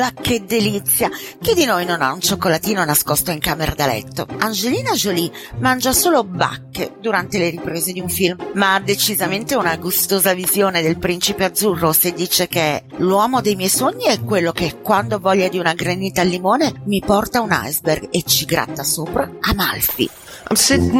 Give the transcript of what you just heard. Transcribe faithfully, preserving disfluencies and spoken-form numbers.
che delizia! Chi di noi non ha un cioccolatino nascosto in camera da letto? Angelina Jolie mangia solo bacche durante le riprese di un film, ma ha decisamente una gustosa visione del principe azzurro se dice che l'uomo dei miei sogni è quello che, quando ho voglia di una granita al limone, mi porta un iceberg e ci gratta sopra Amalfi. I'm sitting